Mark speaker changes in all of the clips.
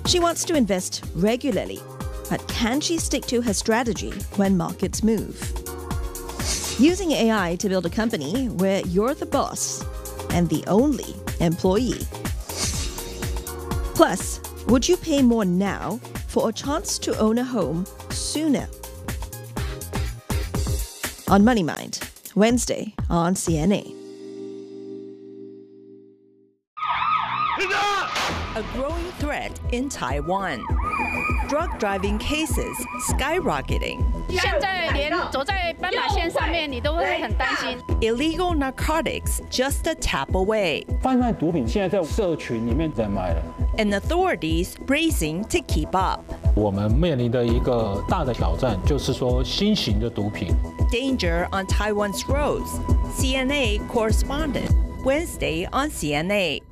Speaker 1: She wants to invest regularly, but can she stick to her strategy when markets move? Using AI to build a company where you're the boss and the only employee. Plus, would you pay more now for a chance to own a home sooner? On Money Mind, Wednesday on CNA.
Speaker 2: A growing threat in Taiwan. Drug driving cases skyrocketing.
Speaker 3: 现在连走在斑马线上面，你都会很担心。
Speaker 2: Illegal narcotics just a tap away.
Speaker 4: 贩卖毒品现在在社群里面在卖了。
Speaker 2: And authorities racing to keep up.
Speaker 4: 我们面临的一个大的挑战就是说新型的毒品。
Speaker 2: Danger on Taiwan's roads. CNA correspondent. Wednesday on CNA.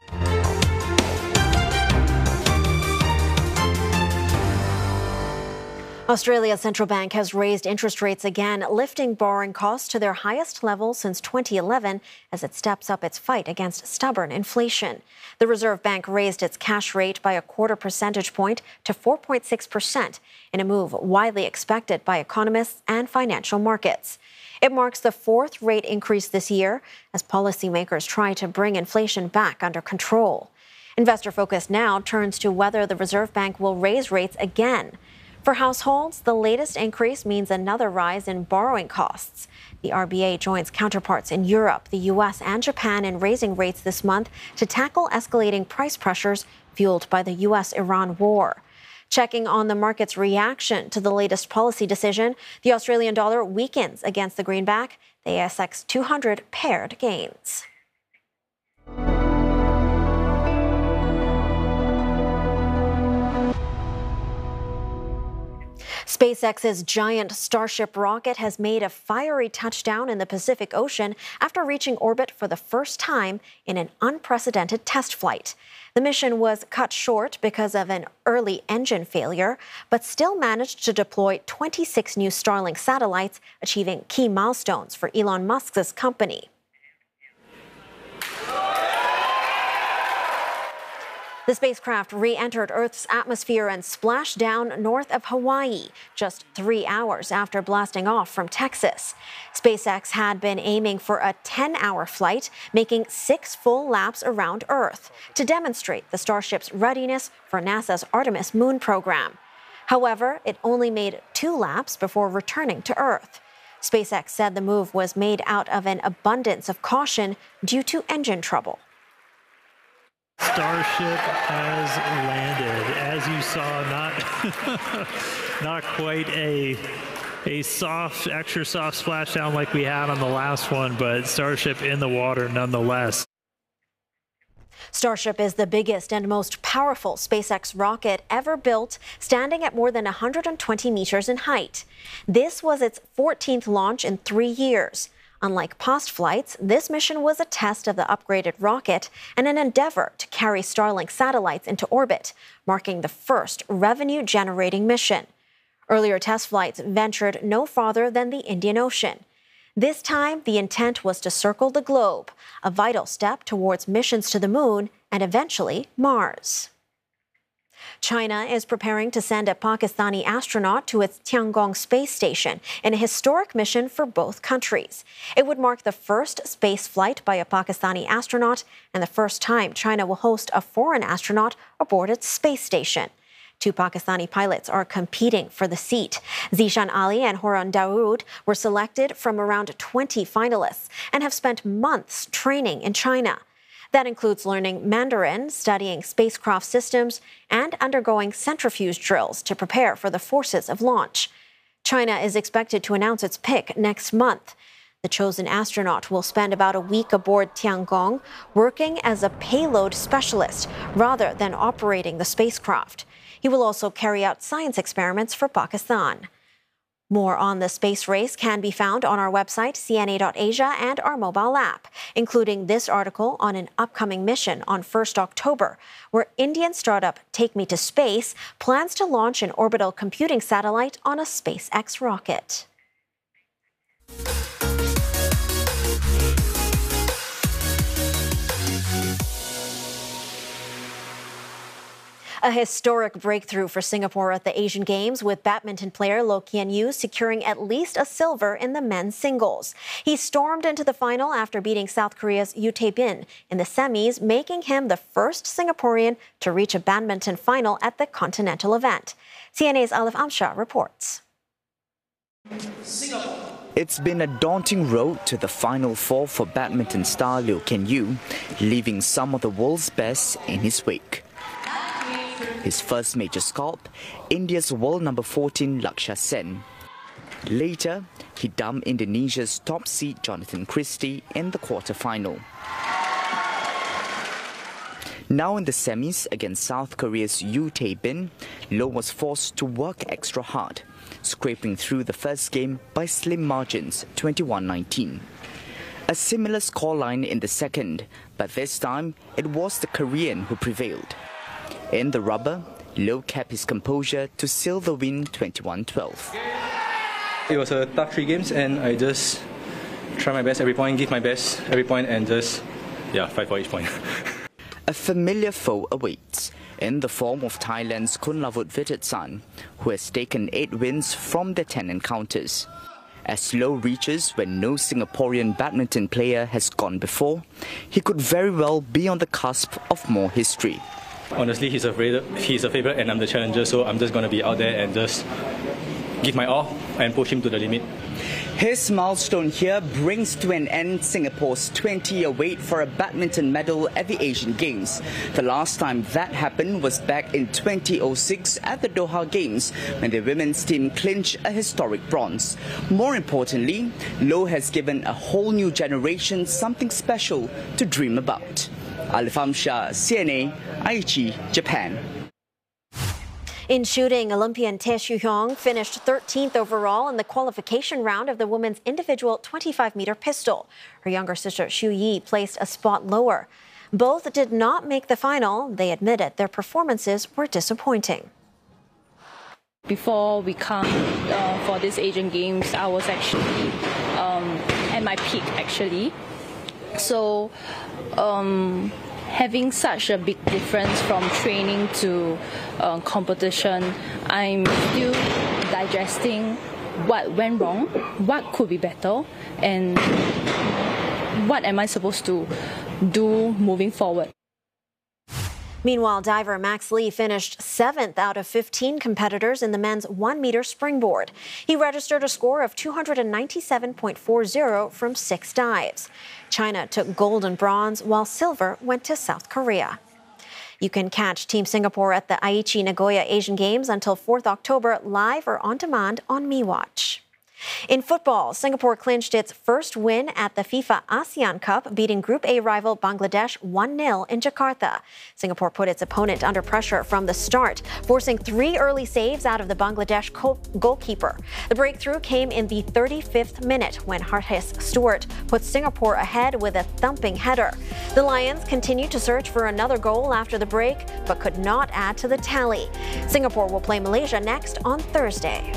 Speaker 5: Australia's central bank has raised interest rates again, lifting borrowing costs to their highest level since 2011 as it steps up its fight against stubborn inflation. The Reserve Bank raised its cash rate by a quarter percentage point to 4.6% in a move widely expected by economists and financial markets. It marks the fourth rate increase this year as policymakers try to bring inflation back under control. Investor focus now turns to whether the Reserve Bank will raise rates again. For households, the latest increase means another rise in borrowing costs. The RBA joins counterparts in Europe, the U.S., and Japan in raising rates this month to tackle escalating price pressures fueled by the U.S.-Iran war. Checking on the market's reaction to the latest policy decision, the Australian dollar weakens against the greenback. The ASX 200 paired gains. SpaceX's giant Starship rocket has made a fiery touchdown in the Pacific Ocean after reaching orbit for the first time in an unprecedented test flight. The mission was cut short because of an early engine failure, but still managed to deploy 26 new Starlink satellites, achieving key milestones for Elon Musk's company. The spacecraft re-entered Earth's atmosphere and splashed down north of Hawaii just 3 hours after blasting off from Texas. SpaceX had been aiming for a 10-hour flight, making 6 full laps around Earth to demonstrate the Starship's readiness for NASA's Artemis moon program. However, it only made 2 laps before returning to Earth. SpaceX said the move was made out of an abundance of caution due to engine trouble.
Speaker 6: Starship has landed. As you saw, not quite a soft, extra soft splashdown like we had on the last one, but Starship in the water nonetheless.
Speaker 5: Starship is the biggest and most powerful SpaceX rocket ever built, standing at more than 120 meters in height. This was its 14th launch in 3 years. Unlike past flights, this mission was a test of the upgraded rocket and an endeavor to carry Starlink satellites into orbit, marking the first revenue-generating mission. Earlier test flights ventured no farther than the Indian Ocean. This time, the intent was to circle the globe, a vital step towards missions to the moon and eventually Mars. China is preparing to send a Pakistani astronaut to its Tiangong space station in a historic mission for both countries. It would mark the first space flight by a Pakistani astronaut and the first time China will host a foreign astronaut aboard its space station. 2 Pakistani pilots are competing for the seat. Zishan Ali and Horan Dawood were selected from around 20 finalists and have spent months training in China. That includes learning Mandarin, studying spacecraft systems, and undergoing centrifuge drills to prepare for the forces of launch. China is expected to announce its pick next month. The chosen astronaut will spend about a week aboard Tiangong, working as a payload specialist rather than operating the spacecraft. He will also carry out science experiments for Pakistan. More on the space race can be found on our website, cna.asia, and our mobile app, including this article on an upcoming mission on 1st October, where Indian startup Take Me to Space plans to launch an orbital computing satellite on a SpaceX rocket. A historic breakthrough for Singapore at the Asian Games, with badminton player Loh Kian Yew securing at least a silver in the men's singles. He stormed into the final after beating South Korea's Yoo Tae-bin in the semis, making him the first Singaporean to reach a badminton final at the continental event. CNA's Alif Amshah reports.
Speaker 7: It's been a daunting road to the Final Four for badminton star Loh Kian Yew, leaving some of the world's best in his wake. His first major scalp, India's world number 14 Lakshya Sen. Later, he dumped Indonesia's top seed Jonathan Christie in the quarter-final. Now in the semis against South Korea's Yoo Tae-bin, Loh was forced to work extra hard, scraping through the first game by slim margins, 21-19. A similar scoreline in the second, but this time it was the Korean who prevailed. In the rubber, Loh kept his composure to seal the win 21-12.
Speaker 8: It was a tough 3 games and I just try my best every point, give my best every point and just, fight for each point.
Speaker 7: A familiar foe awaits, in the form of Thailand's Kunlavut Vitatsan, who has taken 8 wins from their 10 encounters. As Loh reaches where no Singaporean badminton player has gone before, he could very well be on the cusp of more history.
Speaker 8: Honestly, he's a favorite and I'm the challenger, so I'm just going to be out there and just give my all and push him to the limit.
Speaker 7: His milestone here brings to an end Singapore's 20-year wait for a badminton medal at the Asian Games. The last time that happened was back in 2006 at the Doha Games, when the women's team clinched a historic bronze. More importantly, Loh has given a whole new generation something special to dream about. Alif Amshah, CNA, Aichi, Japan.
Speaker 5: In shooting, Olympian Tae Soo-hyung finished 13th overall in the qualification round of the women's individual 25-meter pistol. Her younger sister Shu Yi placed a spot lower. Both did not make the final. They admitted their performances were disappointing.
Speaker 9: Before we come for this Asian Games, I was actually at my peak, actually. So having such a big difference from training to competition, I'm still digesting what went wrong, what could be better, and what am I supposed to do moving forward.
Speaker 5: Meanwhile, diver Max Lee finished 7th out of 15 competitors in the men's 1-meter springboard. He registered a score of 297.40 from 6 dives. China took gold and bronze, while silver went to South Korea. You can catch Team Singapore at the Aichi Nagoya Asian Games until 4th October live or on demand on MeWatch. In football, Singapore clinched its first win at the FIFA ASEAN Cup, beating Group A rival Bangladesh 1-0 in Jakarta. Singapore put its opponent under pressure from the start, forcing 3 early saves out of the Bangladesh goalkeeper. The breakthrough came in the 35th minute when Hartis Stewart put Singapore ahead with a thumping header. The Lions continued to search for another goal after the break, but could not add to the tally. Singapore will play Malaysia next on Thursday.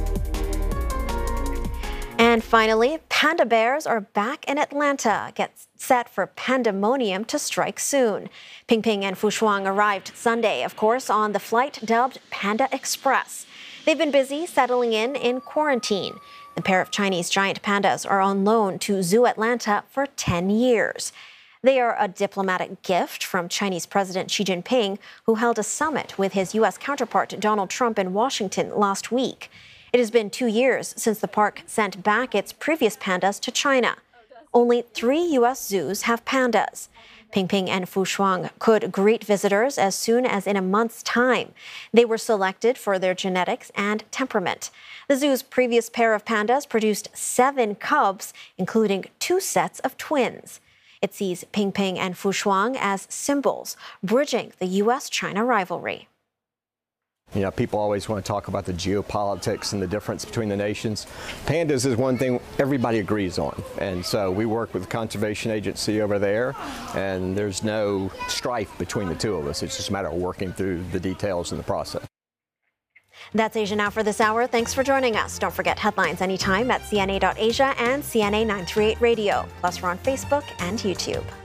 Speaker 5: And finally, panda bears are back in Atlanta. Get set for pandemonium to strike soon. Pingping and Fushuang arrived Sunday, of course, on the flight dubbed Panda Express. They've been busy settling in quarantine. The pair of Chinese giant pandas are on loan to Zoo Atlanta for 10 years. They are a diplomatic gift from Chinese President Xi Jinping, who held a summit with his U.S. counterpart Donald Trump in Washington last week. It has been 2 years since the park sent back its previous pandas to China. Only 3 U.S. zoos have pandas. Pingping and Fushuang could greet visitors as soon as in a month's time. They were selected for their genetics and temperament. The zoo's previous pair of pandas produced 7 cubs, including 2 sets of twins. It sees Pingping and Fushuang as symbols, bridging the U.S.-China rivalry.
Speaker 10: You know, people always want to talk about the geopolitics and the difference between the nations. Pandas is one thing everybody agrees on. And so we work with the Conservation Agency over there, and there's no strife between the two of us. It's just a matter of working through the details in the process.
Speaker 5: That's Asia Now for this hour. Thanks for joining us. Don't forget headlines anytime at CNA.Asia and CNA 938 Radio. Plus, we're on Facebook and YouTube.